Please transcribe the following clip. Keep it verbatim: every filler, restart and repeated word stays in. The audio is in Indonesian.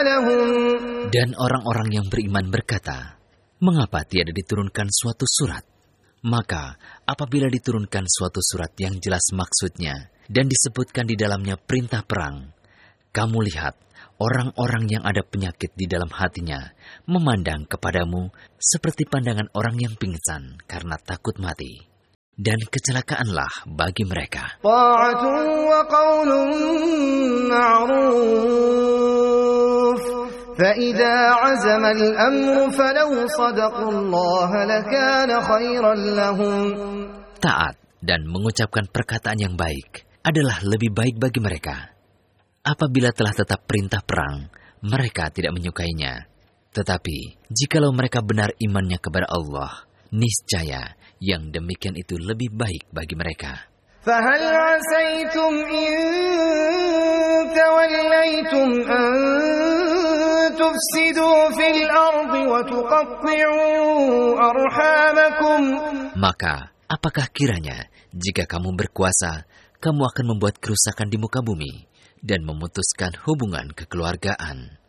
Dan orang-orang yang beriman berkata, mengapa tiada diturunkan suatu surat? Maka apabila diturunkan suatu surat yang jelas maksudnya dan disebutkan di dalamnya perintah perang, kamu lihat orang-orang yang ada penyakit di dalam hatinya memandang kepadamu seperti pandangan orang yang pingsan karena takut mati. Dan kecelakaanlah bagi mereka. فَإِذَا عَزَمَ الْأَمْرُ فَلَوْ صَدَقُوا اللَّهَ لَكَانَ خَيْرًا لَهُمْ. Taat dan mengucapkan perkataan yang baik adalah lebih baik bagi mereka. Apabila telah tetap perintah perang, mereka tidak menyukainya. Tetapi, jikalau mereka benar imannya kepada Allah, niscaya yang demikian itu lebih baik bagi mereka. فَهَلْ عَسَيْتُمْ إِن تَوَلَّيْتُمْ أَن تُفْسِدُوا فِي الْأَرْضِ وَتُقَطِّعُوا أَرْحَامَكُمْ. Maka, apakah kiranya jika kamu berkuasa, kamu akan membuat kerusakan di muka bumi dan memutuskan hubungan kekeluargaan?